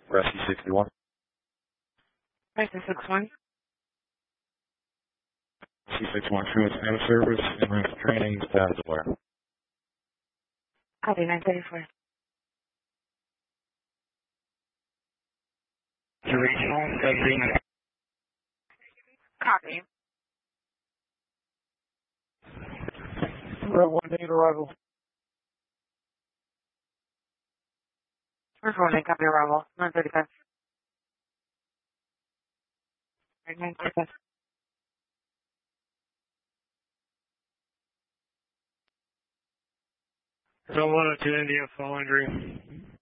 Rescue 61. Rescue 61. C61 crew is out of service and room for training. Status aware. Copy 934. To regional, 17. Copy. Row 1 date arrival. Reporting, copy arrival. 935. 935. Row 102 India, fall injury.